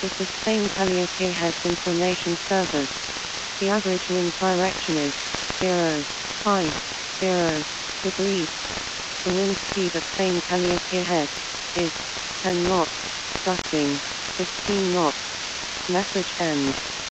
to sustain Calliope heads information servers. The average wind direction is 0.50 degrees. The wind speed at same Calliope head is 10 knots, gusting 15 knots. Message ends.